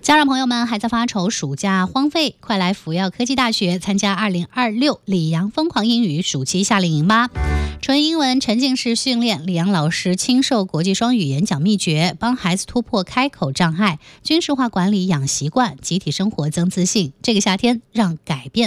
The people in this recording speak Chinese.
家长朋友们还在发愁暑假荒废，快来福耀科技大学参加2026李阳疯狂英语暑期夏令营吧！纯英文沉浸式训练，李阳老师亲授国际双语演讲秘诀，帮孩子突破开口障碍，军事化管理养习惯，集体生活增自信。这个夏天让改变